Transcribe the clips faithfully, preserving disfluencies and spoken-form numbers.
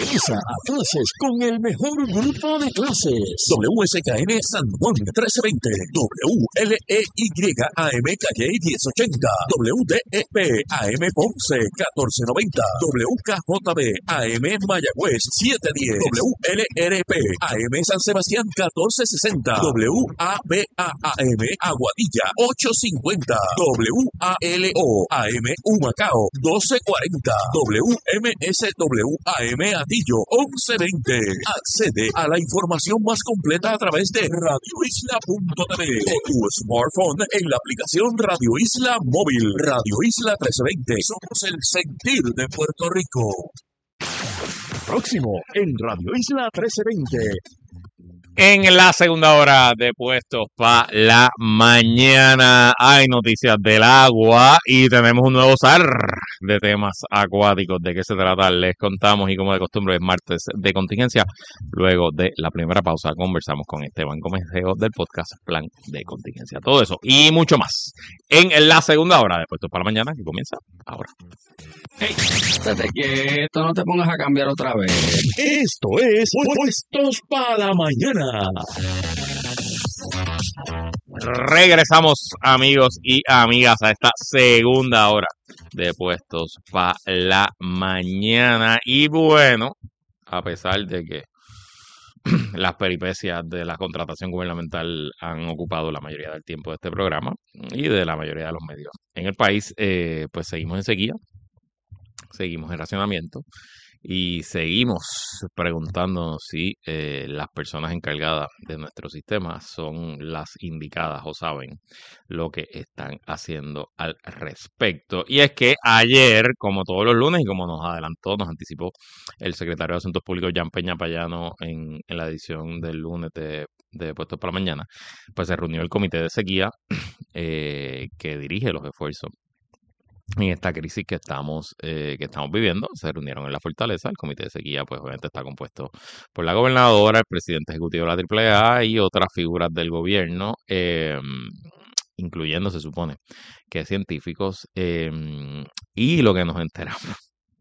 Regresa a clases con el mejor grupo de clases. W S K N San Juan trece veinte, W L E Y A M Calle diez ochenta, W D E P A M Ponce catorce noventa, W K J B A M Mayagüez siete diez, W L R P A M San Sebastián catorce sesenta, W A B A A M Aguadilla ocho cincuenta, W A L O A M Humacao doce cuarenta, W M S W A M Atillo once veinte. Accede a la información más completa a través de radio isla punto t v o tu smartphone en la aplicación Radio Isla Móvil. Radio Isla trece veinte. Somos el sentir de Puerto Rico. Próximo en Radio Isla trece veinte. En la segunda hora de Puestos para la Mañana hay noticias del agua y tenemos un nuevo zar de temas acuáticos. ¿De qué se trata? Les contamos y como de costumbre es martes de contingencia. Luego de la primera pausa conversamos con Esteban Gómez del podcast Plan de Contingencia. Todo eso y mucho más en la segunda hora de Puestos para la Mañana que comienza ahora. Hey, estate quieto, no te pongas a cambiar otra vez. Esto es Puestos para la Mañana. Regresamos, amigos y amigas, a esta segunda hora de Puestos para la Mañana. Y bueno, a pesar de que las peripecias de la contratación gubernamental han ocupado la mayoría del tiempo de este programa y de la mayoría de los medios en el país, eh, pues seguimos en sequía. Seguimos en racionamiento y seguimos preguntándonos si eh, las personas encargadas de nuestro sistema son las indicadas o saben lo que están haciendo al respecto. Y es que ayer, como todos los lunes y como nos adelantó, nos anticipó el secretario de Asuntos Públicos, Jan Peña Payano, en, en la edición del lunes de, de Puestos para la Mañana, pues se reunió el comité de sequía eh, que dirige los esfuerzos en esta crisis que estamos eh, que estamos viviendo. Se reunieron en la Fortaleza. El comité de sequía pues obviamente está compuesto por la gobernadora, el presidente ejecutivo de la Triple A y otras figuras del gobierno, eh, incluyendo, se supone, que científicos, eh, y lo que nos enteramos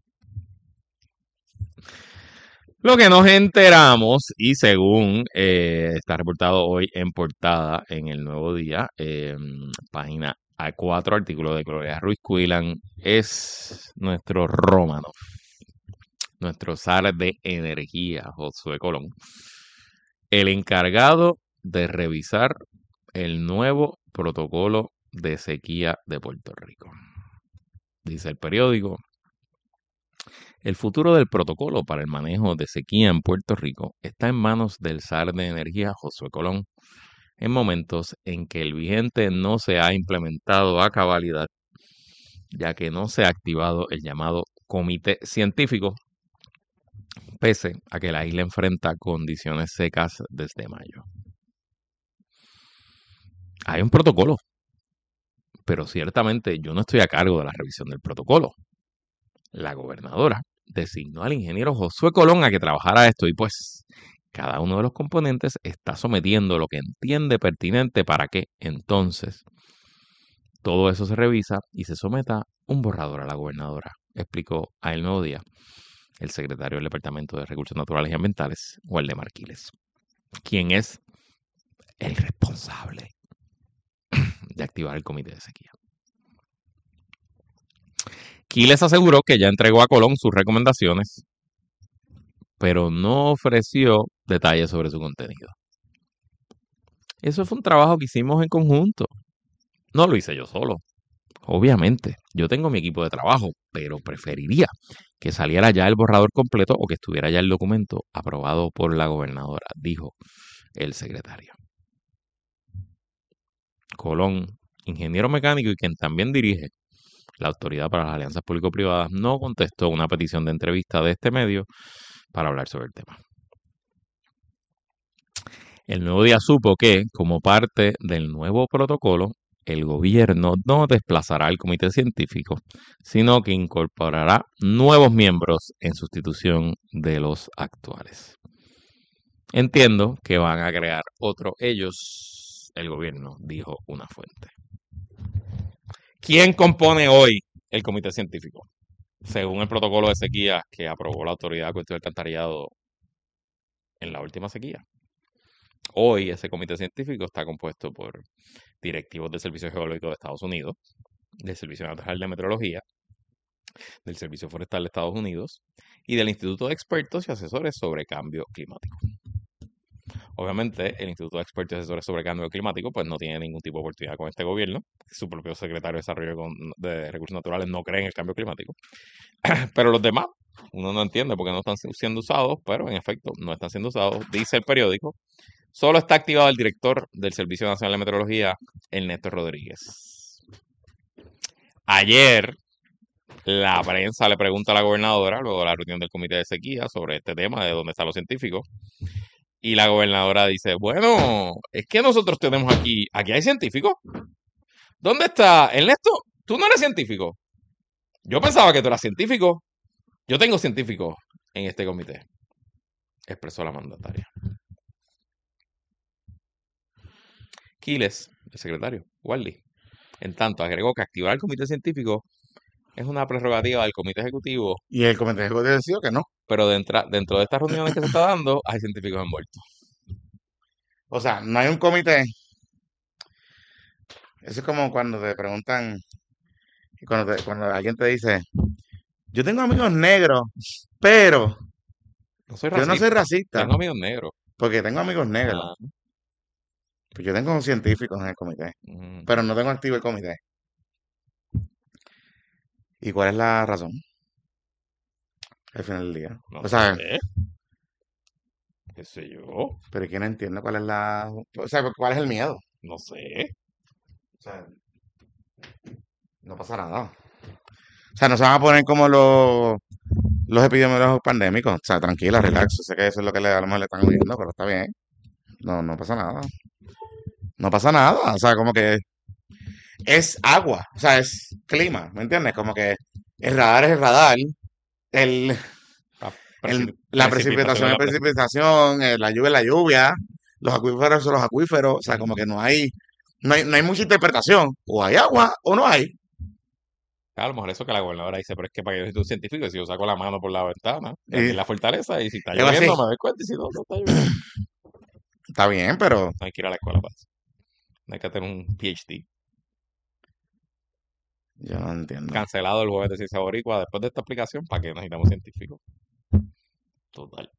Lo que nos enteramos, y según eh, está reportado hoy en portada en El Nuevo Día, eh, página a cuatro, artículos de Gloria Ruiz Cuilan, es nuestro Rómano, nuestro zar de energía, Josué Colón, el encargado de revisar el nuevo protocolo de sequía de Puerto Rico. Dice el periódico: el futuro del protocolo para el manejo de sequía en Puerto Rico está en manos del zar de energía, Josué Colón, en momentos en que el vigente no se ha implementado a cabalidad, ya que no se ha activado el llamado comité científico, pese a que la isla enfrenta condiciones secas desde mayo. Hay un protocolo, pero ciertamente yo no estoy a cargo de la revisión del protocolo. La gobernadora designó al ingeniero Josué Colón a que trabajara esto y pues cada uno de los componentes está sometiendo lo que entiende pertinente para que entonces todo eso se revisa y se someta un borrador a la gobernadora, explicó a El Nuevo Día el secretario del Departamento de Recursos Naturales y Ambientales, Waldemar Quiles, quien es el responsable de activar el comité de sequía. Quiles aseguró que ya entregó a Colón sus recomendaciones, pero no ofreció detalles sobre su contenido. Eso fue un trabajo que hicimos en conjunto. No lo hice yo solo. Obviamente, yo tengo mi equipo de trabajo, pero preferiría que saliera ya el borrador completo o que estuviera ya el documento aprobado por la gobernadora, dijo el secretario. Colón, ingeniero mecánico y quien también dirige la Autoridad para las Alianzas Público-Privadas, no contestó una petición de entrevista de este medio para hablar sobre el tema. El Nuevo Día supo que, como parte del nuevo protocolo, el gobierno no desplazará el comité científico, sino que incorporará nuevos miembros en sustitución de los actuales. Entiendo que van a crear otro ellos, el gobierno, dijo una fuente. ¿Quién compone hoy el comité científico? según el protocolo de sequía que aprobó la Autoridad de Acueductos y Alcantarillado en la última sequía. Hoy ese comité científico está compuesto por directivos del Servicio Geológico de Estados Unidos, del Servicio Nacional de Meteorología, del Servicio Forestal de Estados Unidos y del Instituto de Expertos y Asesores sobre Cambio Climático. Obviamente, el Instituto de Expertos y Asesores sobre Cambio Climático pues no tiene ningún tipo de oportunidad con este gobierno. Su propio secretario de Desarrollo de Recursos Naturales no cree en el cambio climático. Pero los demás, uno no entiende por qué no están siendo usados, pero en efecto no están siendo usados. Dice el periódico, solo está activado el director del Servicio Nacional de Meteorología, Ernesto Rodríguez. Ayer, la prensa le pregunta a la gobernadora, luego de la reunión del comité de sequía, sobre este tema de dónde están los científicos. Y la gobernadora dice, bueno, es que nosotros tenemos aquí, aquí hay científicos. ¿Dónde está Ernesto? ¿Tú no eres científico? Yo pensaba que tú eras científico. Yo tengo científicos en este comité, expresó la mandataria. Quiles, el secretario, Wally, en tanto agregó que activar el comité científico es una prerrogativa del comité ejecutivo. Y el comité ejecutivo decidió que no. Pero dentro, dentro de estas reuniones que se está dando, hay científicos envueltos. O sea, no hay un comité. Eso es como cuando te preguntan, cuando, te- cuando alguien te dice, yo tengo amigos negros, pero No soy yo no soy racista, racista, tengo amigos negros. porque tengo amigos negros. Ah, Pues yo tengo científicos en el comité, mm, pero no tengo activo el comité. ¿Y cuál es la razón? Al final del día. no O sea, sé, qué sé yo, pero es que no entiendo cuál es la, o sea, cuál es el miedo. no sé. O sea, no pasa nada. O sea, no se van a poner como los, los epidemiólogos pandémicos. O sea, tranquila, relax. Yo sé que eso es lo que le, a lo mejor le están oyendo, pero está bien. No, no pasa nada. No pasa nada. O sea, como que es agua. O sea, es clima. ¿Me entiendes? Como que el radar es el radar. El, La, el- preci- la precipitación precipitación es es la precipitación. precipitación. eh, la lluvia es la lluvia. Los acuíferos son los acuíferos. O sea, como que no hay, no hay, no hay mucha interpretación. O hay agua o no hay. A lo mejor eso que la gobernadora dice, pero es que para que yo soy un científico, si yo saco la mano por la ventana, de aquí Y en la fortaleza, y si está es así. lloviendo, me doy cuenta, y si no, no está lloviendo. Está bien, pero No hay que ir a la escuela para eso. No hay que tener un P H D. yo no entiendo. Cancelado el jueves de ciencia boricua después de esta explicación, ¿para qué necesitamos científicos? Total.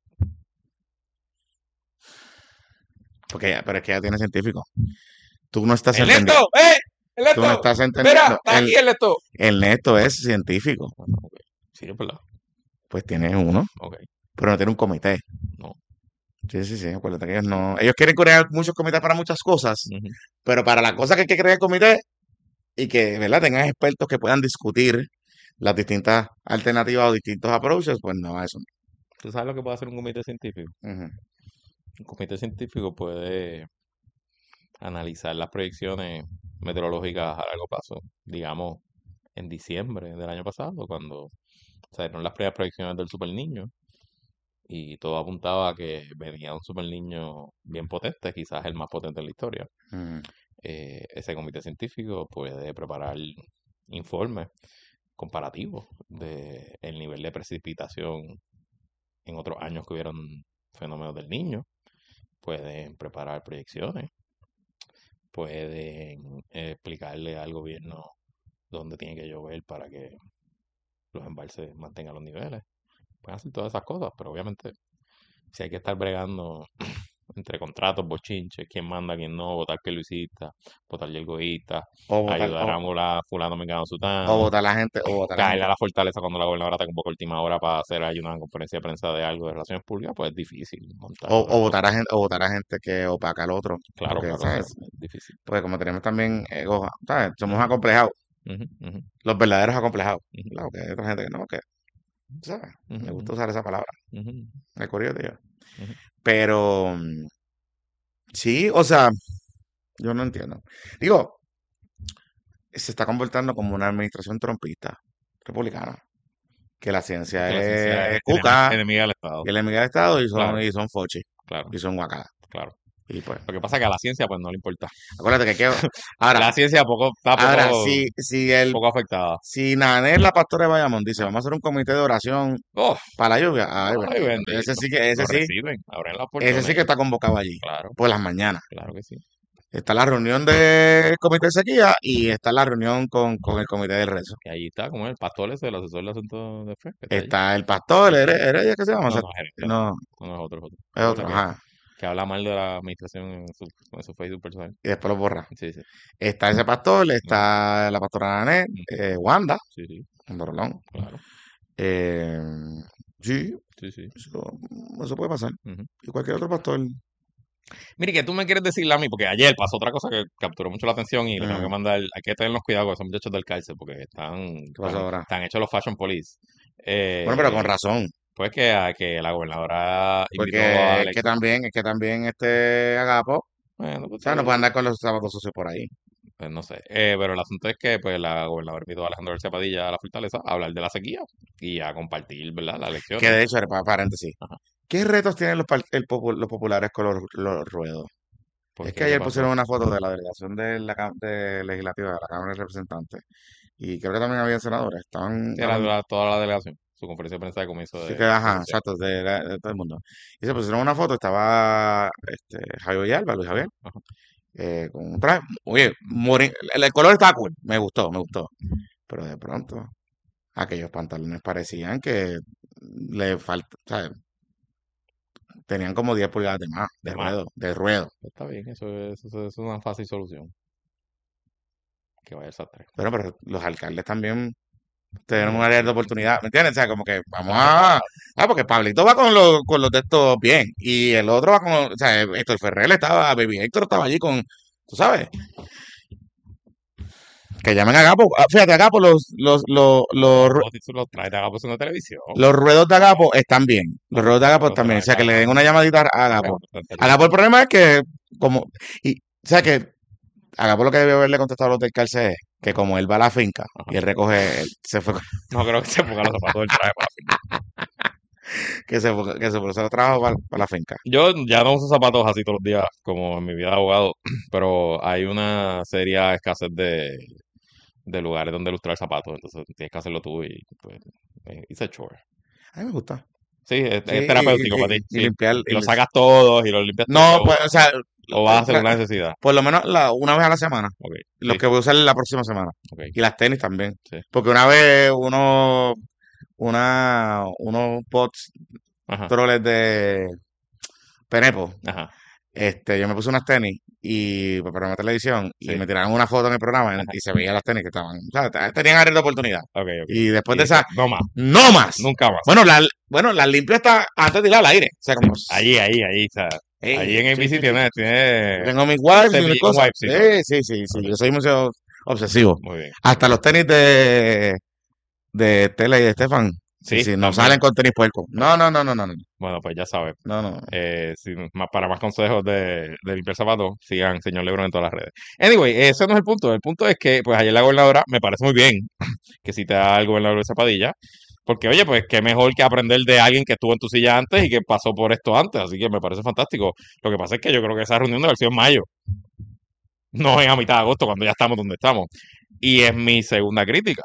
Porque, pero es que ya tiene científico. Tú no estás entendiendo. ¡Ernesto! ¡Eh! Tú no ¡Ernesto! estás ¡Mira! entendiendo. ¡Está El, aquí, Ernesto! el neto es científico. Bueno, ok. Sí, es verdad. Pues tiene uno, Ok. pero no tiene un comité. No. Sí, sí, sí. Acuérdate que ellos no. Ellos quieren crear muchos comités para muchas cosas, Ujú. pero para la cosa que hay que crear el comité y que, ¿verdad?, tengan expertos que puedan discutir las distintas alternativas o distintos approaches, pues no, eso ¿Tú sabes lo que puede hacer un comité científico? no. Ujú. Un comité científico puede analizar las proyecciones meteorológicas a largo plazo. Digamos, en diciembre del año pasado, cuando salieron las primeras proyecciones del Super Niño, y todo apuntaba a que venía un Super Niño bien potente, quizás el más potente en la historia. Ujú. Eh, ese comité científico puede preparar informes comparativos de el nivel de precipitación en otros años que hubieron fenómenos del niño. Pueden preparar proyecciones, pueden eh, explicarle al gobierno dónde tiene que llover para que los embalses mantengan los niveles. Pueden hacer todas esas cosas, pero obviamente si hay que estar bregando entre contratos, bochinches, quién manda, quién no, votar que Luisita, votar Yelgoísta, O votar, ayudar o, a molar fulano, mengano, o sutano, votar la gente, o votar la caerle gente, a la fortaleza cuando la gobernadora está un poco última hora para hacer ahí una conferencia de prensa de algo de relaciones públicas, pues es difícil montar o, todas o las votar a cosas. gente, o votar a gente que opaca al otro. Claro, Porque, claro, o sea, ¿sabes? es difícil. Porque como tenemos también egos, ¿sabes? Somos Ujú, acomplejados, ujú, ujú, los verdaderos acomplejados. ujú, Claro, que hay otra gente que no, que, ¿sabes? Me ujú, gusta usar esa palabra, ujú, me curioso, tío. ujú. Pero, mm, sí, o sea, yo no entiendo. Digo, se está comportando como una administración trompista, republicana, que la ciencia Que la ciencia es es enemi- cuca, enemiga del Estado. y el enemigo del Estado y son, Claro, y son fochi, claro, y son guacala. claro. Y pues, Lo que pasa es que a la ciencia pues no le importa. acuérdate que hay que... Ahora, La ciencia poco, está ahora, poco, si, si el, poco afectada. si Nanel, la pastora de Bayamón, dice, vamos a hacer un comité de oración Oh, para la lluvia, ay, ay, bendito. bendito. Ese sí que, ese Lo sí, reciben, abren la puerta. ese sí que está convocado allí, Claro, por las mañanas. claro que sí. Está la reunión del comité de sequía y está la reunión con, con el comité del rezo. Y ahí está, como el pastor ese, el asesor del asunto de fe. Que está allí. Está el pastor, Here- Heredia, ¿qué se llama? No, O sea, no, gerente, no, no, no es otro, es otro. es otro, que, ajá. que habla mal de la administración en su, en su Facebook personal. Y después lo borra. Sí, sí. Está ese pastor, está la pastora Nanette, Ujú. eh, Wanda, Sí, sí, un Borolón. claro. Eh, sí, Sí, sí. eso, eso puede pasar. Ujú. Y cualquier otro pastor. Mire, que tú me quieres decirle a mí, porque ayer pasó otra cosa que capturó mucho la atención y le tengo que Mm, mandar, hay que tenerlos cuidado con esos muchachos del cárcel porque están, ¿Qué pasó están, ahora? están hechos los fashion police. Bueno, pero con Eh, razón. pues que, a- que la gobernadora invitó Porque a es Alex. que también, es que también este Agapo, Bueno, o pues, sea, no puede eh, andar con los zapatos sucios por ahí. pues no sé. Eh, pero el asunto es que pues la gobernadora invitó a Alejandro García Padilla a la Fortaleza a hablar de la sequía y a compartir, ¿verdad? La lección. Que de hecho, para paréntesis, Ajá. ¿qué retos tienen los, par- el popu- los populares con los, los ruedos? ¿Por Es qué? que ¿Qué ayer pasó? pusieron una foto de la delegación de la cam- de legislativa de la Cámara de Representantes y creo que también había senadores. Estaban Sí, era hablando, la- toda la delegación, su conferencia de prensa de comienzo sí de, que, de ajá, sesión. exacto, de, la- de todo el mundo. Y se pusieron una foto, estaba este, Javier Villalba, Luis Javier, Ajá. eh, con un traje, oye, mori- el, el color estaba cool, me gustó, me gustó. Pero de pronto, aquellos pantalones parecían que le falta, ¿sabes? Tenían como diez pulgadas de más, de De más. ruedo, de ruedo. Está bien, eso es, eso es una fácil solución. Que vaya esas tres. Pero, pero los alcaldes también tienen un Bueno, área de oportunidad, ¿me entiendes? O sea, como que vamos claro, a... Ah, porque Pablito va con los, con los textos bien, y el otro va con... O sea, Héctor Ferrer estaba, Baby Héctor estaba allí con... ¿Tú sabes? Que llamen a Agapo. Ah, fíjate, Agapo, los, los, los, los, ru- no, si tú los traes de Agapos en la televisión. los ruedos de Agapo están bien. Los ruedos de Agapo Pero están se bien. la O sea, que le den dejan una llamadita a Agapo. bastante Agapo, el bien. problema es que, como... Y, o sea, que Agapo lo que debió haberle contestado a los del cárcel es que como él va a la finca Ajá. y él recoge, él se fue, No creo que se ponga los zapatos del traje para la finca. que se, fue- que se puso a trabajo para, para la finca. Yo ya no uso zapatos así todos los días, como en mi vida de abogado, pero hay una seria escasez de, de lugares donde ilustrar zapatos, entonces tienes que hacerlo tú y pues, eh, it's a chore. A mí me gusta. Sí, es, Sí, es y, terapéutico y- para y- ti, y sí. limpiar. Y y lo lim- sacas todos y lo limpias No, todo, pues, o sea, o vas a hacer tra- una necesidad. por lo menos la, una vez a la semana. Ok, Los sí, que voy a usar la próxima semana. ok, Y las tenis también. sí. Porque una vez uno, una, unos pots Ajá, troles de Penepo, ajá, este, yo me puse unas tenis y para programa de televisión y sí, me tiraron una foto en el programa ajá, y se veían las tenis que estaban, o sea, te- tenían áreas de oportunidad. ok, ok. Y después Y de esa, dices, no más, no más. nunca más. Bueno, la, bueno, las limpio hasta antes de ir al aire. O sea, como, Ahí, ahí, ahí, o sea, ahí hey, en sí, A B C sí, sí. tiene, tiene Tengo mis wipes y mis cepillito con cosas. wipes y todo. Sí, sí, sí, sí. Ok, Yo soy museo obsesivo. muy bien, Hasta muy los bien. tenis de, de Tela y de Estefan. Sí, Sí, sí, no también. salen con tenis puerco. Ok. No, no, no, no, no, no, Bueno, pues ya sabes. no, no. Eh, si más, para más consejos de, de limpiar zapatos, sigan señor Lebron en todas las redes. Anyway, ese no es el punto. El punto es que, pues ayer la gobernadora, me parece muy bien que cita al gobernador de Zapadilla, porque oye, pues qué mejor que aprender de alguien que estuvo en tu silla antes y que pasó por esto antes. Así que me parece fantástico. Lo que pasa es que yo creo que esa reunión debe haber sido en mayo, no en a mitad de agosto, cuando ya estamos donde estamos. Y es mi segunda crítica.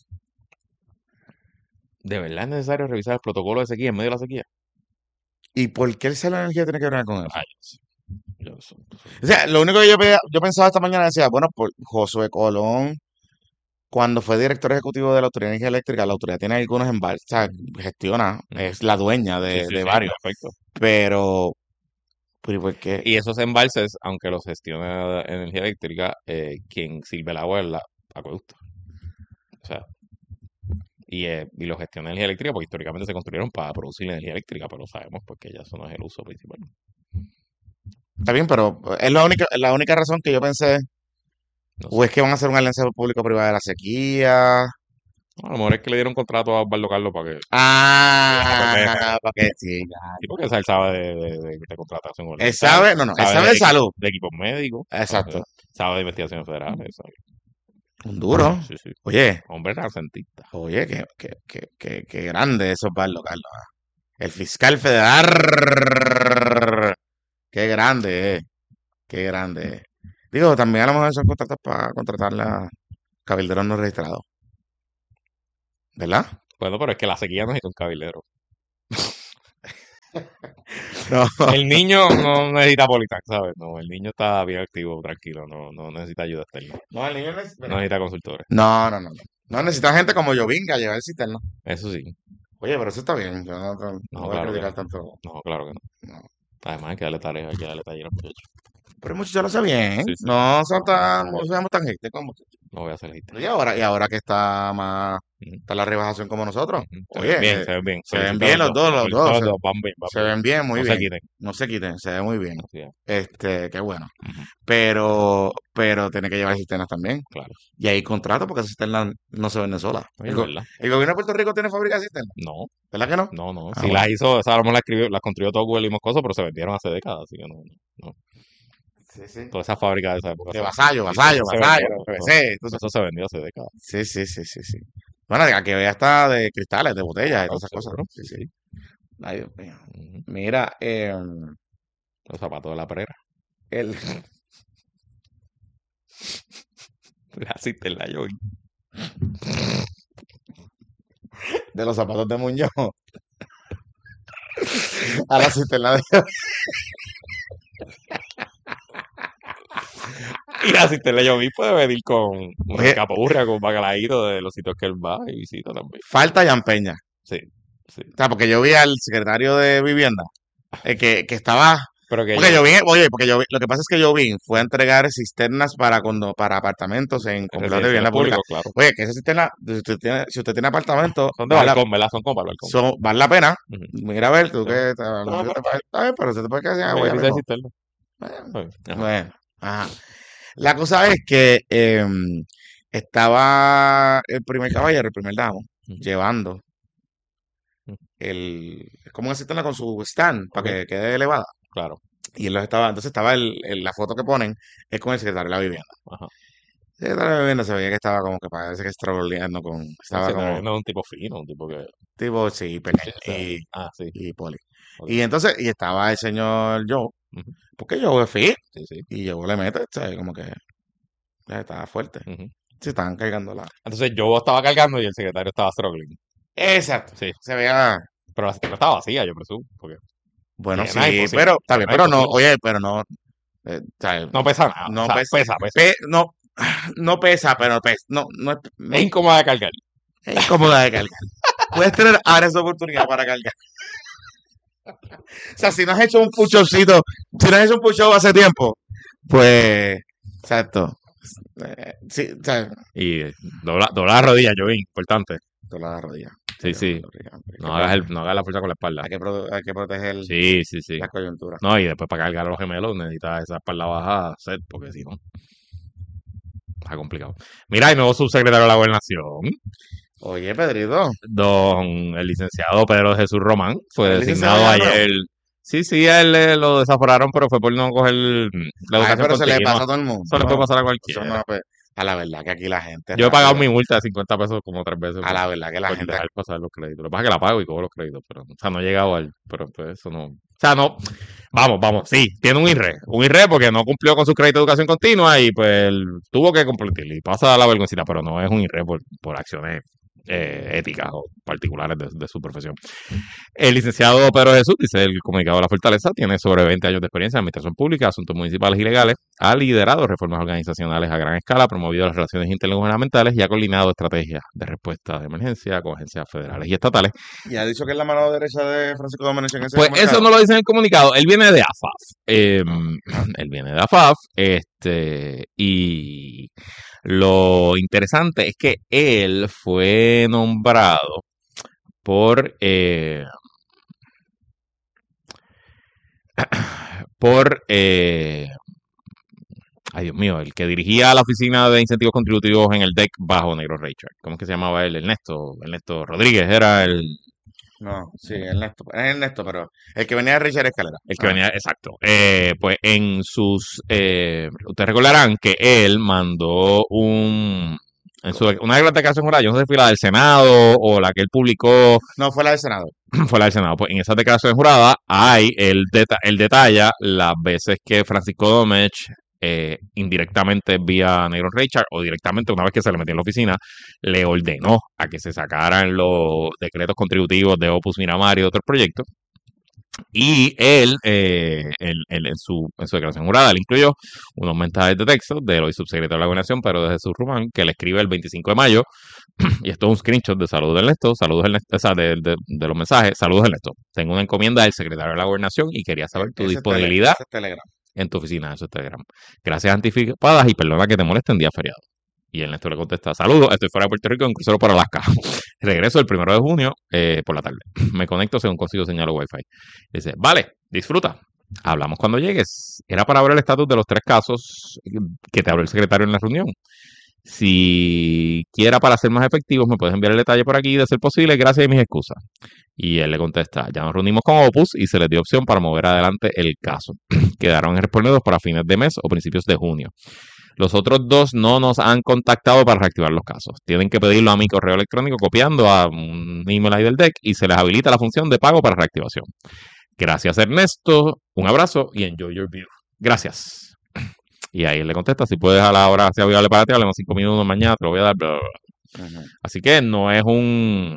¿De verdad es necesario revisar el protocolo de sequía en medio de la sequía? ¿Y por qué el celo de energía tiene que ver con eso? Ay, sí. Yo eso- eso- O sea, lo único que yo, pe- yo pensaba esta mañana decía, bueno, por Josué Colón, cuando fue director ejecutivo de la Autoridad de Energía Eléctrica, la autoridad tiene algunos embalses, o sea, gestiona, Ujú. es la dueña Sí, de, sí, de sí, varios, perfecto. pero, pero ¿y por qué? Y esos embalses, aunque los gestiona energía eléctrica, eh, quien sirve el agua es la acueducto. O sea, y, eh, y los gestiona energía eléctrica porque históricamente se construyeron para producir energía eléctrica, pero sabemos porque ya eso no es el uso principal. Está bien, pero es la única, la única razón que yo pensé, No o sé. es que van a hacer una alianza público-privada de la sequía. A lo mejor es que le dieron contrato a Osvaldo Carlos para que... Ah, para que sí, ya. Sí, porque él sabe de, de, de- de contratación Él gubernamental, sabe, no, no, él sabe sabe de, de equi- salud. de equipos médicos, sabe, Exacto. sabe de investigaciones federales. Sabe. Un duro. Sí, sí. Oye, Hombre renacentista. oye, qué, qué, qué, qué, qué grande eso, Pablo Carlos. ah. El fiscal federal. Qué grande, eh. Qué grande. Digo, también a lo mejor son contratos para contratar a cabilderos no registrados. ¿Verdad? Bueno, pero es que la sequía no necesita un cabilero. No. El niño no necesita Politac, ¿sabes? No, el niño está bien activo, tranquilo, no, no necesita ayuda externa. No, el niño no es- No necesita consultores. No, no, no. No, no necesita gente como yo venga a llevar el cisterno. Eso sí. Oye, pero eso está bien. Yo no, no- no No, voy a claro que criticar no. tanto. No, claro que no. No. Además hay que darle tarea, hay que darle taller a los muchachos. Pero el muchacho lo hace bien. Sí, sí. No son tan, no seamos tan gente como No voy a hacer lista. Y ahora, y ahora que está más, Ujú. está la rebajación como nosotros. Ujú. Se Oye, ven bien, eh, se ven bien. se ven Felicito a bien los dos, los felicito a dos. los Se, dos, van bien, van se bien. ven bien, muy No se bien. quiten. No se quiten, se ven muy bien. Así es. Este, qué bueno. Ujú. Pero, pero tiene que llevar cisternas también. Claro. Y hay contratos porque esas cisternas no se venden solas. Oye, El, go- ¿verdad? el gobierno de Puerto Rico tiene fábrica de cisternas. No, ¿Verdad que no? no, no. Ah, Si bueno. las hizo, esa a lo mejor las escribió, las construyó Tocqueville y Moscoso, pero se vendieron hace décadas, así que no, no. no. Sí, sí. Todas esas fábricas de esa época. De se- vasallo, sí, vasallo, eso se vasallo, vendió, P V eso- C. tú sabes. Eso se vendió hace décadas. Sí, sí, sí, sí, sí. Bueno, aquí había hasta de cristales, de botellas y Claro, todas esas cosas. seguro, Sí, sí, sí. sí. Ay, Dios mío. Ujú. Mira, eh, Los zapatos de la perera. el, Así te la yo. de los zapatos de Muñoz a la cisterna de... Y así te la yo puede venir con un Oye. escapoburria, con un bacalaíto de los sitios que él va y visita también. Falta Jan Peña. Sí, sí. O sea, porque yo vi al secretario de Vivienda eh, que, que estaba... Pero que Porque yo- yo vi, oye, porque yo vi, lo que pasa es que yo vi, fue a entregar cisternas para cuando, para apartamentos en complejos de residenciales vivienda pública. públicos, claro. Oye, que esa cisterna, si usted tiene, si usted tiene apartamento, Son de vale la- balcón, ¿verdad? Son como para el balcón. son- vale la pena. Ujú. Mira a ver, tú Sí. que te- a lo mejor te puede- está bien, pero se te puede quedar sin Me agua ya dice mismo. cisterna. Bueno, Bueno, ajá. bueno, ajá. La cosa es que eh, estaba el primer caballero, el primer damo, Ujú. llevando Ujú. el, es como una cisterna con su stand para Ok. que quede elevada. Claro. Y él los estaba, entonces estaba el, el- la foto que ponen es con el secretario de la vivienda. Ajá. El secretario de la vivienda se veía que estaba como que parece que extraordinario con, estaba Sí, como no es un tipo fino, un tipo que... tipo, sí, Pelé Sí, o sea, y, ah, sí. y Poli. Ok. Y entonces, y estaba el señor Joe, Ujú. porque Joe es fit, Sí, sí. y Joe le mete, ¿sabes? Como que ya estaba fuerte. Ujú. Se estaban cargando la... Entonces yo estaba cargando y el secretario estaba struggling. Exacto. Sí. Se veía... Pero la cisterna estaba vacía, yo presumo. Porque Bueno, Llena, sí, imposible. pero está bien, Llena, pero no, imposible. oye, pero no, eh, ¿sabes? no pesa nada. No o sea, pesa, pesa, pesa. pe- no, no pesa, pero pesa, no, no, es- no- Es incómoda de cargar. es incómoda de cargar. Puedes tener ahora esa oportunidad para cargar. O sea, si no has hecho un push-upcito, si no has hecho un push-up hace tiempo, pues, exacto. Eh, sí, o sea, Y eh, dobla, dobla la rodilla, Jovín, importante. dobla la rodilla. Sí, sí. Hay que No hagas, el, no hagas la fuerza con la espalda. Hay que, pro- hay que proteger Sí, sí, sí. las coyunturas. No, y después para cargar a los gemelos necesitas esa espalda baja set, porque si no, está complicado. Mira, hay nuevo subsecretario de la Gobernación, Oye, Pedrito, don el licenciado Pedro Jesús Román, fue ¿El designado licenciado ya ayer. Sí, sí, a él eh, lo desaforaron, pero fue por no coger mm, la ay, educación pero se le continua. pasa a todo el mundo. Eso le puede pasar a Eso cualquiera. no, pues, a la verdad que aquí la gente... Yo he pagado rápido. mi multa de cincuenta pesos como tres veces A por, la verdad que la por gente... dejar pasar los créditos. Lo que pasa es que la pago y cobro los créditos, pero, o sea, no he llegado al, pero pues eso no, o sea, no, vamos, vamos, sí, tiene un I R E, un I R E porque no cumplió con su crédito de educación continua y pues él tuvo que cumplir y pasa la vergüencita, pero no es un I R E por, por acciones eh, éticas o particulares de, de su profesión. El licenciado Pedro Jesús, dice el comunicado de la Fortaleza, tiene sobre veinte años de experiencia en administración pública, asuntos municipales y legales, ha liderado reformas organizacionales a gran escala, promovido las relaciones intergubernamentales y ha coordinado estrategias de respuesta de emergencia con agencias federales y estatales. Y ha dicho que es la mano derecha de Francisco Domenech en ese Pues comunicado. eso no lo dice en el comunicado, él viene de A F A F, eh, él viene de A F A F, este, y lo interesante es que él fue nombrado por... Eh, por, eh, ay Dios mío, el que dirigía la oficina de incentivos contributivos en el D E C bajo Negro Richard. ¿Cómo es que se llamaba él? Ernesto, Ernesto Rodríguez era el, No, sí, Ernesto. Es Ernesto, pero el que venía de Richard Escalera. el que Ah, venía, exacto. Eh, pues en sus, eh, ustedes recordarán que él mandó un, En su, una de las declaraciones juradas, yo no sé si fue la del Senado o la que él publicó, No, fue la del Senado. fue la del Senado. Pues en esas declaraciones juradas hay, él, deta él detalla las veces que Francisco Domech, eh, indirectamente vía Negron Richard o directamente una vez que se le metió en la oficina, le ordenó a que se sacaran los decretos contributivos de Opus Miramar y de otros proyectos. Y él, eh, él, él en, su, en su declaración jurada, él incluyó unos mensajes de texto del hoy subsecretario de la Gobernación, pero de Jesús Román, que le escribe el veinticinco de mayo, y esto es un screenshot de saludos de Ernesto, saludos Ernesto, o sea, de, de, de los mensajes, saludos Ernesto. Tengo una encomienda del secretario de la Gobernación y quería saber tu Ese disponibilidad tele, ese Telegram. en tu oficina, eso es Telegram. Gracias anticipadas y perdona que te moleste en día feriado. Y Ernesto le contesta, saludos, estoy fuera de Puerto Rico en crucero para Alaska. Regreso el primero de junio eh, por la tarde. Me conecto según consigo señal o wifi. Dice, vale, disfruta. Hablamos cuando llegues. Era para ver el estatus de los tres casos que te habló el secretario en la reunión. Si quiera para ser más efectivos, me puedes enviar el detalle por aquí de ser posible, gracias y mis excusas. Y él le contesta, ya nos reunimos con Opus y se les dio opción para mover adelante el caso. Quedaron respondidos para fines de mes o principios de junio. Los otros dos no nos han contactado para reactivar los casos. Tienen que pedirlo a mi correo electrónico copiando a un email ahí del D E C y se les habilita la función de pago para reactivación. Gracias, Ernesto. Un abrazo y enjoy your view. Gracias. Y ahí él le contesta, si puedes a la hora sea viable para ti, hablemos cinco minutos mañana, te lo voy a dar. Bla, bla, bla. Uh-huh. Así que no es un...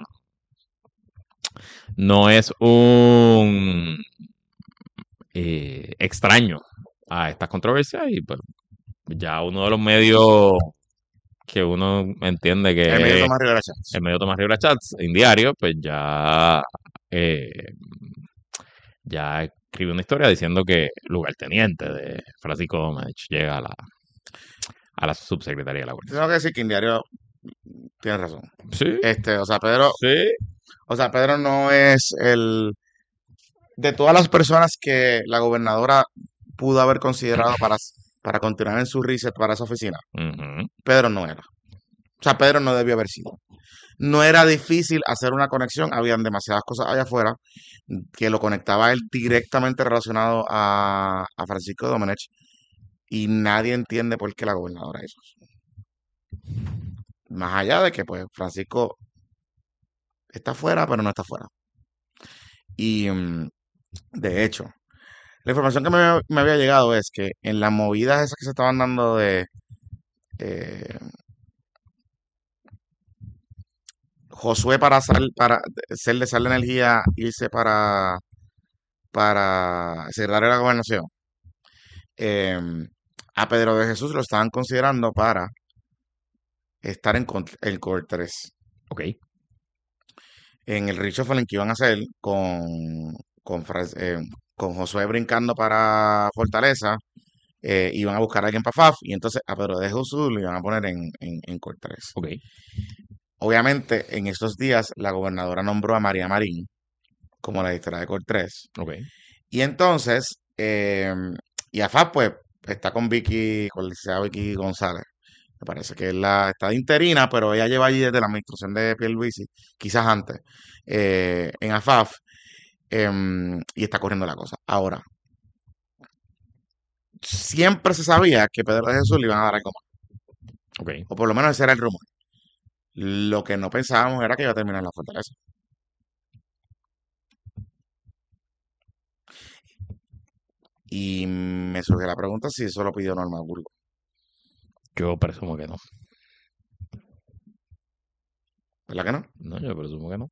No es un... Eh, extraño a estas controversias y pues ya uno de los medios que uno entiende que el medio Tomás Rivera Chats, el medio Tomás Rivera Chats en diario, pues ya eh, ya escribe una historia diciendo que lugarteniente de Francisco Domech llega a la a la subsecretaría de la Guardia. Tengo que decir que en diario tiene razón. Sí. Este, o sea, Pedro, sí. O sea, Pedro no es el de todas las personas que la gobernadora pudo haber considerado para para continuar en su reset para esa oficina. Uh-huh. Pedro no era. O sea, Pedro no debió haber sido. No era difícil hacer una conexión. Habían demasiadas cosas allá afuera que lo conectaba a él directamente relacionado a, a Francisco Domenech. Y nadie entiende por qué la gobernadora hizo eso. Más allá de que, pues, Francisco está fuera, pero no está fuera. Y, de hecho, la información que me, me había llegado es que en las movidas esas que se estaban dando de eh, Josué para sal, para ser de Sal de Energía, irse para para secretario de la Gobernación, eh, a Pedro de Jesús lo estaban considerando para estar en el Core tres. Ok. En el reshuffle que iban a hacer con con, eh, con Josué brincando para Fortaleza, eh, iban a buscar a alguien para F A F y entonces a Pedro de Jesús lo iban a poner en, en, en Core tres. Ok. Obviamente, en estos días la gobernadora nombró a María Marín como la directora de Core tres. Ok. Y entonces, eh, y a F A F pues está con Vicky, con la licenciada Vicky González. Me parece que es la está de interina, pero ella lleva allí desde la administración de Pierluisi, quizás antes, eh, en A F A F, eh, y está corriendo la cosa. Ahora, siempre se sabía que Pedro de Jesús le iban a dar algo más. Okay. O por lo menos ese era el rumor. Lo que no pensábamos era que iba a terminar en la Fortaleza. Y me surge la pregunta si eso lo pidió Norma Burgos. Yo presumo que no. ¿Verdad que no? No, yo presumo que no.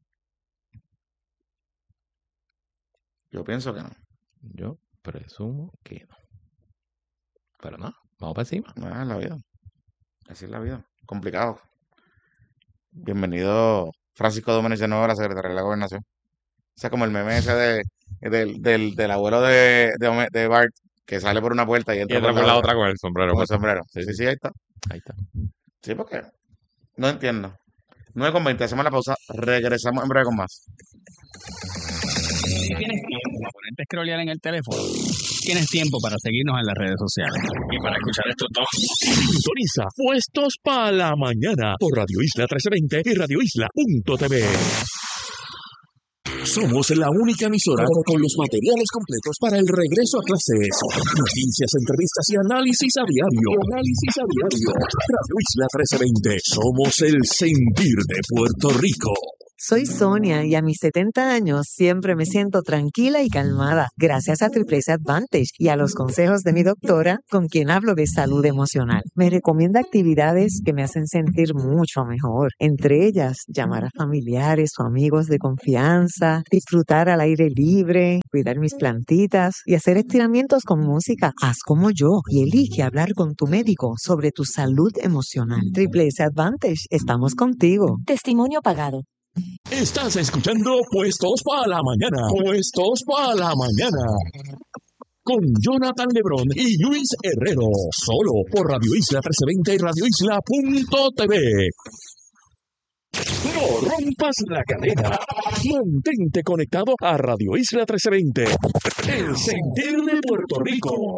Yo pienso que no. Yo presumo que no. Pero no, vamos para encima. No, es la vida. Así es la vida. Complicado. Bienvenido Francisco Domenech de nuevo a la Secretaría de la Gobernación. O sea, como el meme ese de, del, del, del abuelo de, de, de Bart que sale por una puerta y entra, y entra por, por la otra con el sombrero. Con el sombrero. Sí, sí, sí, ahí está. Ahí está. Sí, porque no entiendo. nueve con veinte, hacemos la pausa. Regresamos en breve con más. Si tienes tiempo para ponerte a scrollear en el teléfono, tienes tiempo para seguirnos en las redes sociales y para escuchar estos dos. Sintoniza Puestos para la Mañana por Radio Isla trece veinte y radio isla punto t v. Somos la única emisora con los materiales completos para el regreso a clases. Noticias, entrevistas y análisis a diario. Análisis a diario. Radio Isla trece veinte. Somos el sentir de Puerto Rico. Soy Sonia y a mis setenta años siempre me siento tranquila y calmada gracias a Triple S Advantage y a los consejos de mi doctora, con quien hablo de salud emocional. Me recomienda actividades que me hacen sentir mucho mejor, entre ellas llamar a familiares o amigos de confianza, disfrutar al aire libre, cuidar mis plantitas y hacer estiramientos con música. Haz como yo y elige hablar con tu médico sobre tu salud emocional. Triple S Advantage, estamos contigo. Testimonio pagado. Estás escuchando Puestos para la Mañana. Puestos para la Mañana. Con Jonathan Lebrón y Luis Herrero. Solo por Radio Isla trece veinte y radio isla punto t v. No rompas la cadena. Mantente conectado a Radio Isla trece veinte. El sentir de Puerto Rico.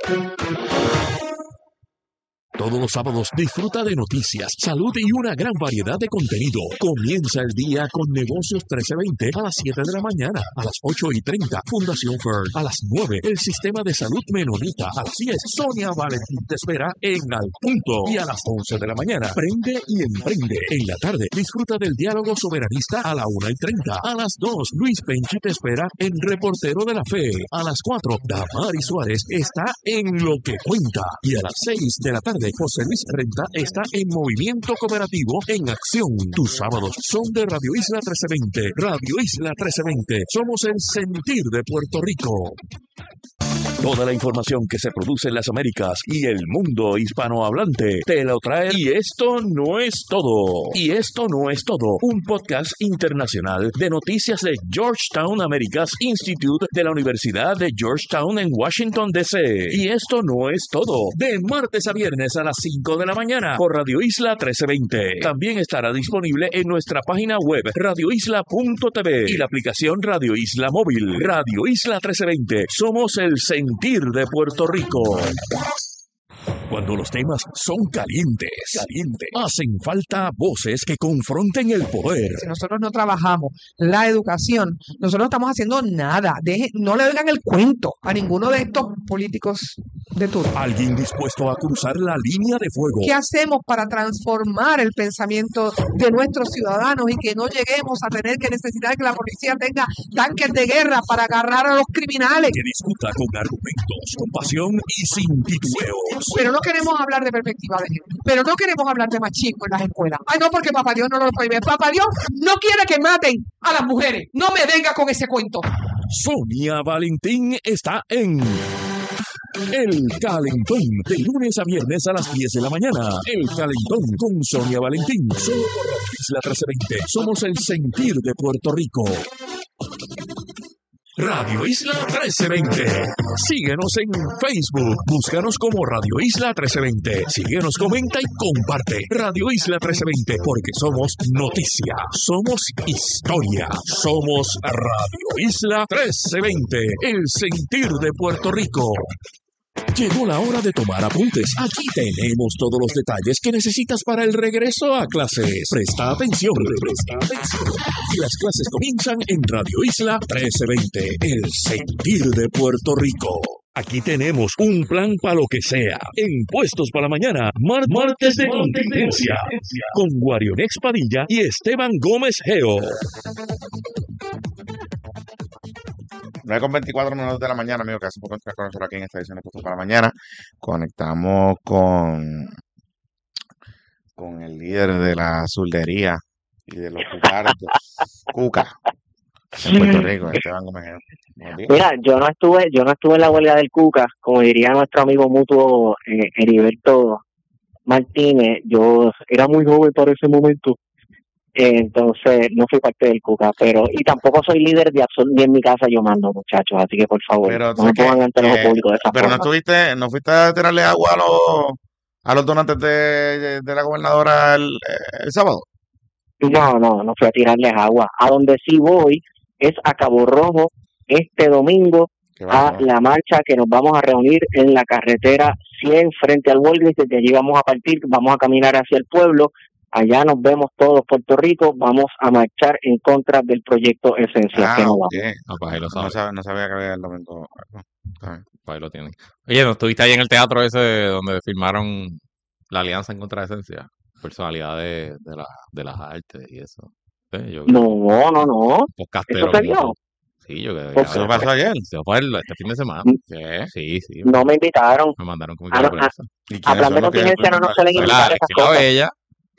Todos los sábados disfruta de noticias, salud y una gran variedad de contenido. Comienza el día con Negocios trece veinte a las siete de la mañana, a las ocho y treinta, Fundación Fern, a las nueve, el Sistema de Salud Menonita, a las diez, Sonia Valentín te espera en Al Punto, y a las once de la mañana, Prende y Emprende. En la tarde, disfruta del Diálogo Soberanista a la una y treinta, a las dos, Luis Penchi te espera en Reportero de la Fe, a las cuatro, Damari Suárez está en Lo que Cuenta, y a las seis de la tarde, José Luis Renta está en Movimiento Cooperativo en Acción. Tus sábados son de Radio Isla trece veinte. Radio Isla trece veinte. Somos el sentir de Puerto Rico. Toda la información que se produce en las Américas y el mundo hispanohablante te lo trae. Y esto no es todo. Y esto no es todo. Un podcast internacional de noticias de Georgetown Americas Institute de la Universidad de Georgetown en Washington, D C Y esto no es todo. De martes a viernes a las cinco de la mañana por Radio Isla trece veinte. También estará disponible en nuestra página web radio isla punto t v y la aplicación Radio Isla Móvil. Radio Isla trece veinte. Somos el sentir de Puerto Rico. Cuando los temas son calientes, calientes, hacen falta voces que confronten el poder. Si nosotros no trabajamos la educación, nosotros no estamos haciendo nada. Deje, no le oigan el cuento a ninguno de estos políticos de turno. Alguien dispuesto a cruzar la línea de fuego. ¿Qué hacemos para transformar el pensamiento de nuestros ciudadanos y que no lleguemos a tener que necesitar que la policía tenga tanques de guerra para agarrar a los criminales? Que discuta con argumentos, con pasión y sin titubeos. Pero no queremos hablar de perspectiva de género. Pero no queremos hablar de machismo en las escuelas. Ay, no, porque Papá Dios no lo prohíbe. Papá Dios no quiere que maten a las mujeres. No me venga con ese cuento. Sonia Valentín está en El Calentón, de lunes a viernes a las diez de la mañana. El Calentón con Sonia Valentín. Solo por Radio Isla trece veinte. Somos el sentir de Puerto Rico. Radio Isla trece veinte. Síguenos en Facebook. Búscanos como Radio Isla trece veinte. Síguenos, comenta y comparte. Radio Isla trece veinte, porque somos noticia, somos historia, somos Radio Isla trece veinte, el sentir de Puerto Rico. Llegó la hora de tomar apuntes. Aquí tenemos todos los detalles que necesitas para el regreso a clases. Presta atención, presta atención. Y las clases comienzan en Radio Isla trece veinte, el sentir de Puerto Rico. Aquí tenemos un plan para lo que sea. En Puestos para la Mañana, mar martes de contingencia, con Guarionex Padilla y Esteban Gómez Geo. nueve con veinticuatro minutos de la mañana, amigo, que hace poco entrar con nosotros aquí en esta edición de Puestos para la Mañana. Conectamos con, con el líder de la zurdería y de los cucardos, Cuca, en Puerto Rico, Esteban Gómez Geo. Mira, yo no estuve, yo no estuve en la huelga del Cuca, como diría nuestro amigo mutuo eh, Heriberto Martínez. Yo era muy joven para ese momento. Entonces no fui parte del Cuca, pero y tampoco soy líder de absoluto, ni en mi casa yo mando, muchachos, así que por favor, pero, no me pongan ante los públicos de esa pero forma. no estuviste, no fuiste a tirarle agua a los a los donantes de, de la gobernadora el, el sábado. No, no, no fui a tirarles agua. A donde sí voy es a Cabo Rojo este domingo a la marcha que nos vamos a reunir en la carretera cien frente al Walgreens. Desde allí vamos a partir, vamos a caminar hacia el pueblo allá nos vemos todos, Puerto Rico, vamos a marchar en contra del proyecto Esencia. Ah, que no ok. vamos. No, pues ahí lo No sabes. sabía, no sabía que había el domingo. Está bien. Pues ahí lo tienen. Oye, ¿no estuviste ahí en el teatro ese donde filmaron la Alianza en contra de Esencia? Personalidades de, la, de las artes y eso. Sí, yo creo. No, no, no. Podcastero ¿Eso se como vio? tú. Sí, yo creo Pues, que ¿Eso pasó ayer? se fue el- este fin de semana. ¿Qué? Sí, sí. No me invitaron. Me mandaron como Ah, que no, de prensa. ¿Y quiénes Hablando son de los que contingencia, no nos filman suelen la- Fue invitar la, esas es que la cosas. bella.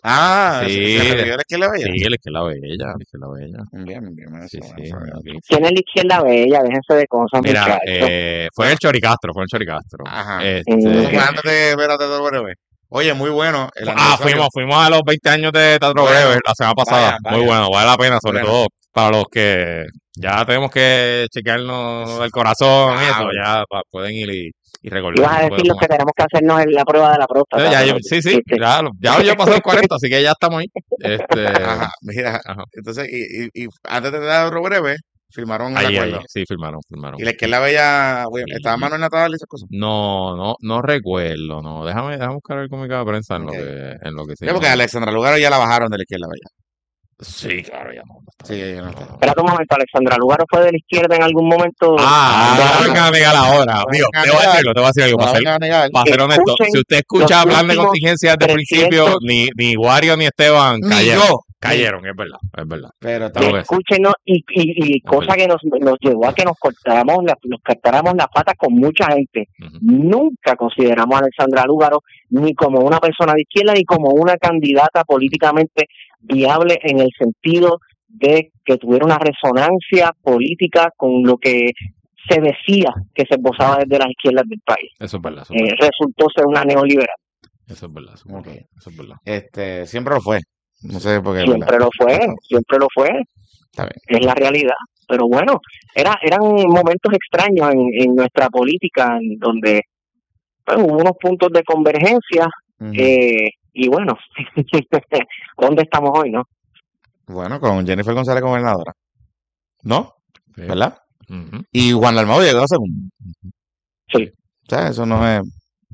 Ah, Sí, ¿se se de- revivió la izquierda bella? Sí, el que la bella, el que la bella. Bien, bien, eso, Sí, bueno, sí. sabía. aquí. ¿Quién es la izquierda bella? Déjense de cosas, Mira, muchachos. eh, fue en el Choricastro, fue en el Choricastro. Ajá. Este, Entonces fue Eh, antes de ver a Teatro Breve. Oye, muy bueno. El ah, aniversario. fuimos, fuimos a los veinte años de Teatro Bueno, Breve la semana pasada. vaya, Muy vaya. bueno, vale la pena, sobre Bueno. todo para los que ya tenemos que chequearnos el corazón y eso, Claro. ya pa- pueden ir y, y recordar. ibas a que decir puede los que tomar. tenemos que hacernos en la prueba de la próstata. Sí, ya, pero- yo- sí, sí, este, ya, lo- ya yo pasé los cuarenta, así que ya estamos ahí. Este, Ajá, mira. ajá. Entonces, y, y, y antes de Teatro Breve, filmaron el Ahí, ahí, acuerdo. sí, firmaron, firmaron. Y la izquierda bella, güey, Sí. ¿estaba Manuel Natal y esas cosas? No, no, no recuerdo, no. Déjame, déjame buscar el comunicado de prensa en Ok. lo que, en lo que se Sí, porque llama. Alexandra Lugaro ya la bajaron de la izquierda bella. Sí, claro, ya no. no está Sí, bien. ella no está. No. Espérate un momento, Alexandra Lugaro fue de la izquierda en algún momento. Ah, no Ah, me vengan a negar ahora, no amigo. vengan a Te voy a negar. decir algo, te voy a decir algo. No Para la ser, vengan a negar. para ser honesto, Escuchen si usted escucha los plan de últimos contingencia desde el principio, trescientos ni, ni Wario ni Esteban Ni cayeron. yo. Cayeron, es verdad, es verdad. Pero Claro estamos. que sí. Escúchenos y, y, y cosa que nos, nos llevó a que nos cortáramos, la- nos cortáramos las patas con mucha gente. Ujú. Nunca consideramos a Alexandra Lúgaro ni como una persona de izquierda ni como una candidata políticamente viable en el sentido de que tuviera una resonancia política con lo que se decía que se esbozaba desde las izquierdas del país. Eso es verdad, eso es Eh, verdad. resultó ser una neoliberal. Eso es verdad, eso es Ok. verdad. Eso es verdad. Este, siempre lo fue. No sé por qué. Siempre lo fue, siempre lo fue. Está bien. Es la realidad. Pero bueno, era, eran momentos extraños en, en nuestra política en donde pues, hubo unos puntos de convergencia Ujú. eh, y bueno, ¿dónde estamos hoy, no? Bueno, con Jennifer González gobernadora. ¿No? Sí. ¿Verdad? Ujú. Y Juan Dalmau llegó segundo. Sí. O sea, eso no es.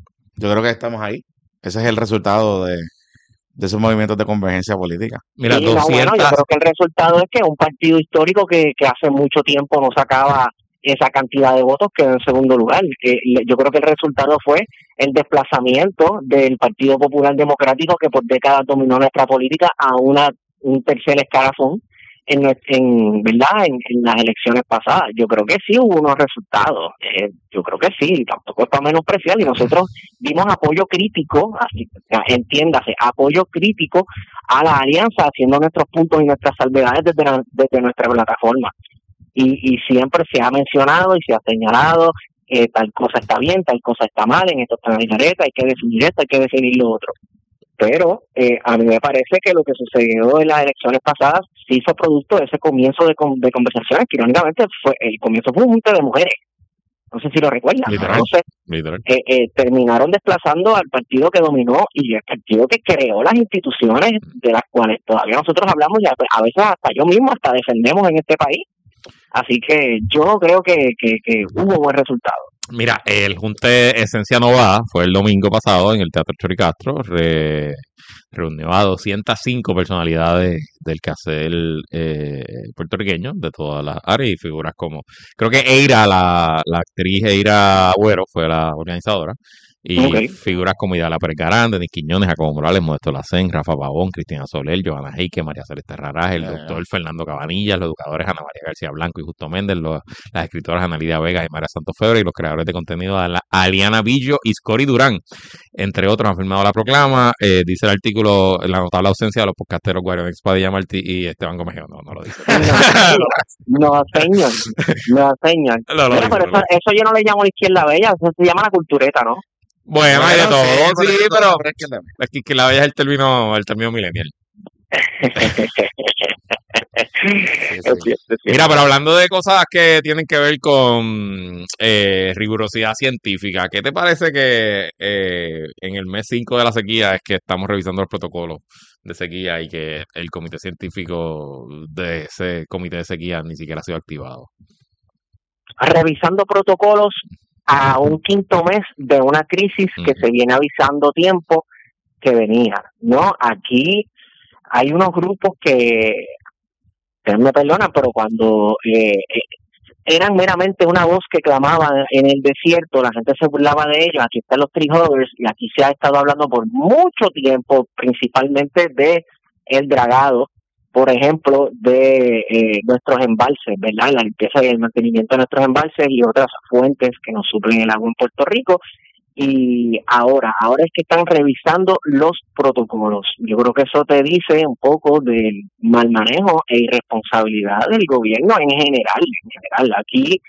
Yo creo que estamos ahí. Ese es el resultado de, de esos movimientos de convergencia política. Mira, Y no, bueno, doscientos. yo creo que el resultado es que un partido histórico que, que hace mucho tiempo no sacaba esa cantidad de votos quedó en segundo lugar. Eh, le- yo creo que el resultado fue el desplazamiento del Partido Popular Democrático que por décadas dominó nuestra política a una un tercer escalafón en, nue- en verdad en, en las elecciones pasadas. Yo creo que sí hubo unos resultados. Eh, yo creo que sí, tampoco es para menospreciar y nosotros dimos apoyo crítico, así, entiéndase, apoyo crítico a la alianza haciendo nuestros puntos y nuestras salvedades desde, la- desde nuestra plataforma. Y, y siempre se ha mencionado y se ha señalado que tal cosa está bien, tal cosa está mal, en esto está en la hay que definir esto, hay que definir lo otro. Pero eh, a mí me parece que lo que sucedió en las elecciones pasadas sí fue producto de ese comienzo de, con- de conversaciones, que irónicamente fue el comienzo fue un junte de mujeres. No sé si lo recuerdan. Literal. Entonces, Literal. eh, eh, terminaron desplazando al partido que dominó y el partido que creó las instituciones de las cuales todavía nosotros hablamos y a, a veces hasta yo mismo hasta defendemos en este país. Así que yo creo que, que, que hubo buen resultado. Mira, el Junte Esencia Nova fue el domingo pasado en el Teatro Choricastro. Re- reunió a doscientas cinco personalidades del quehacer eh, puertorriqueño de todas las áreas y figuras como, creo que Eira, la, la actriz Eira Agüero fue la organizadora. Y Ok. figuras como Idala Pérez Garán, Denis Quiñones, Jacobo Morales, Modesto Lacén, Rafa Pavón, Cristina Soler, Johanna Heike, María Celeste Rarás, el Ya, ya. doctor Fernando Cabanillas, los educadores Ana María García Blanco y Justo Méndez, los- las escritoras Ana Lidia Vega y María Santos Febre y los creadores de contenido Ala- Aliana Billo y Scori Durán, entre otros, han firmado la proclama. Eh, dice el artículo, la notable ausencia de los podcasteros Guario Expadilla Martí y Esteban Gómez. No, no lo dice. Nos enseñan, nos enseñan. No lo Mira, dice, pero no lo eso, eso yo no le llamo izquierda bella, eso se llama la cultureta, ¿no? Bueno, hay de Bueno, todo, sí, sí, pero- pero pero es que la- es que, que la bella es el término, el término millennial. sí, Es sí. cierto, es cierto. Mira, pero hablando de cosas que tienen que ver con eh, rigurosidad científica, ¿qué te parece que eh, en el mes cinco de la sequía es que estamos revisando los protocolos de sequía y que el comité científico de ese comité de sequía ni siquiera ha sido activado? Revisando protocolos a un quinto mes de una crisis que Ujú. se viene avisando tiempo que venía, ¿no? Aquí hay unos grupos que, ustedes me perdonan, pero cuando eh, eh, eran meramente una voz que clamaba en el desierto, la gente se burlaba de ellos. Aquí están los tree huggers, y aquí se ha estado hablando por mucho tiempo, principalmente de el dragado, por ejemplo, de eh, nuestros embalses, ¿verdad? La limpieza y el mantenimiento de nuestros embalses y otras fuentes que nos suplen el agua en Puerto Rico. Y ahora, ahora es que están revisando los protocolos. Yo creo que eso te dice un poco del mal manejo e irresponsabilidad del gobierno en general. En general, aquí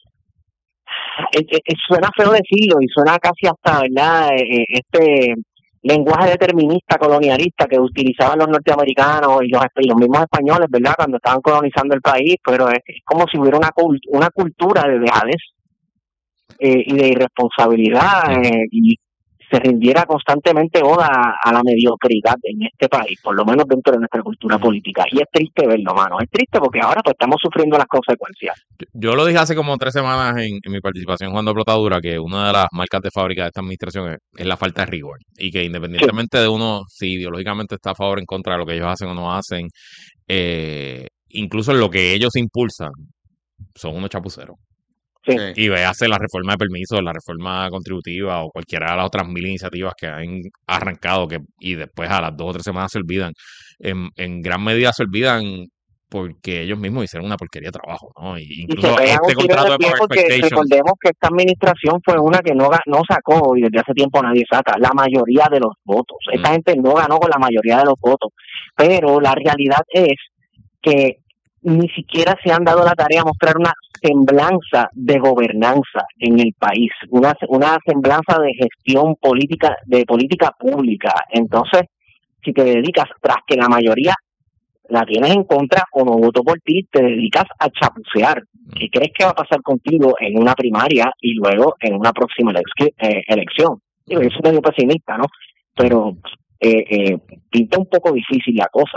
es, es, suena feo decirlo y suena casi hasta, ¿verdad? Este lenguaje determinista, colonialista que utilizaban los norteamericanos y los, y los mismos españoles, ¿verdad? Cuando estaban colonizando el país, pero es, es como si hubiera una, una cultura de dejadez eh, y de irresponsabilidad eh, y se rindiera constantemente oda a, a la mediocridad en este país, por lo menos dentro de nuestra cultura política. Y es triste verlo, mano. Es triste porque ahora pues estamos sufriendo las consecuencias. Yo, yo lo dije hace como tres semanas en, en mi participación jugando a Protadura, que una de las marcas de fábrica de esta administración es, es la falta de rigor. Y que independientemente sí. de uno, si ideológicamente está a favor o en contra de lo que ellos hacen o no hacen, eh, incluso en lo que ellos impulsan, son unos chapuceros. Sí. Y véase la reforma de permisos, la reforma contributiva o cualquiera de las otras mil iniciativas que han arrancado que y después a las dos o tres semanas se olvidan. En, en gran medida se olvidan porque ellos mismos hicieron una porquería de trabajo, ¿no? Y incluso y este contrato de Power Expectations. Recordemos que esta administración fue una que no, no sacó, y desde hace tiempo nadie saca, la mayoría de los votos. Esta mm. gente no ganó con la mayoría de los votos. Pero la realidad es que ni siquiera se han dado la tarea de mostrar una semblanza de gobernanza en el país, una una semblanza de gestión política, de política pública. Entonces, si te dedicas, tras que la mayoría la tienes en contra o no votó por ti, te dedicas a chapucear. ¿Qué crees que va a pasar contigo en una primaria y luego en una próxima elec- eh, elección? Digo, yo soy medio pesimista, ¿no? Pero eh, eh, pinta un poco difícil la cosa.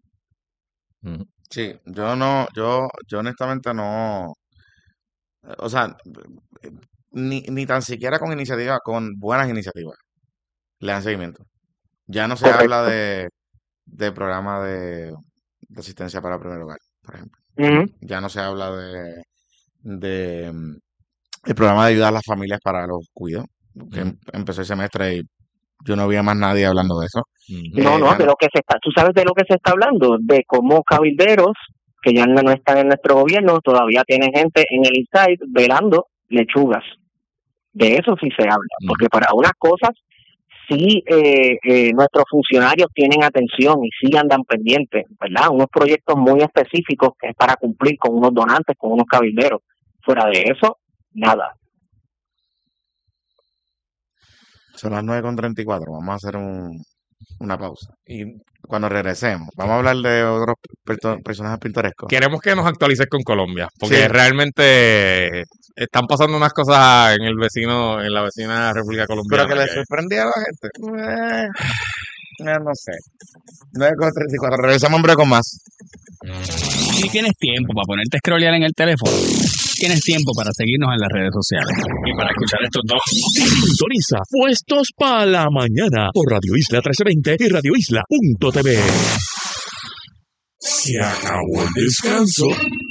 Sí, yo no, yo, yo honestamente no, o sea, ni, ni tan siquiera con iniciativas, con buenas iniciativas, le dan seguimiento. Ya no se Correcto. habla de, de programa de, de asistencia para el primer hogar, por ejemplo. Uh-huh. Ya no se habla de, de el programa de ayuda a las familias para los cuidados, que uh-huh. empezó el semestre y yo no veía más nadie hablando de eso. Uh-huh. No, no, de lo que se está, tú sabes de lo que se está hablando, de cómo cabilderos que ya no están en nuestro gobierno, todavía tienen gente en el inside velando lechugas. De eso sí se habla, uh-huh. porque para unas cosas sí eh, eh, nuestros funcionarios tienen atención y sí andan pendientes, ¿verdad? Unos proyectos muy específicos que es para cumplir con unos donantes, con unos cabilderos. Fuera de eso, nada. Son las nueve con treinta y cuatro, vamos a hacer un, una pausa. Y cuando regresemos, vamos a hablar de otros perto- personajes pintorescos. Queremos que nos actualices con Colombia, porque sí. realmente están pasando unas cosas en el vecino, en la vecina República Colombiana. Pero que les sorprendía a la gente. Eh, eh, no sé. nueve con treinta y cuatro, regresamos en breve con más. Si tienes tiempo para ponerte a scrollear en el teléfono, tienes tiempo para seguirnos en las redes sociales y para escuchar estos dos. Sintoniza Puestos para la Mañana por Radio Isla trece veinte y Radio Isla punto t v. Se acabó el descanso.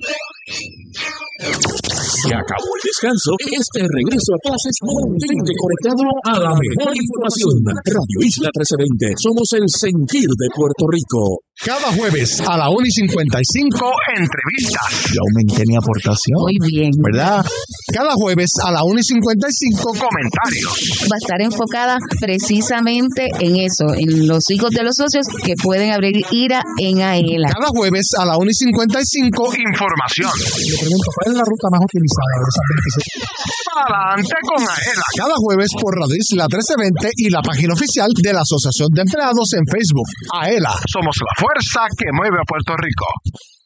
Se acabó el descanso. Este regreso a clases mantente conectado a la mejor información. Radio Isla trece veinte. Somos el sentir de Puerto Rico. Cada jueves a la una y cincuenta y cinco, entrevistas. Yo aumenté mi aportación. Muy bien. ¿Verdad? Cada jueves a la una y cincuenta y cinco, comentarios. Va a estar enfocada precisamente en eso, en los hijos de los socios que pueden abrir ira en AELA. Cada jueves a la una y cincuenta y cinco, información. Le pregunto, ¿cuál es la ruta más utilizada de San veintisiete? Adelante con AELA. Cada jueves por Radio Isla trece veinte y la página oficial de la Asociación de Empleados en Facebook. AELA. Somos la fuerza que mueve a Puerto Rico.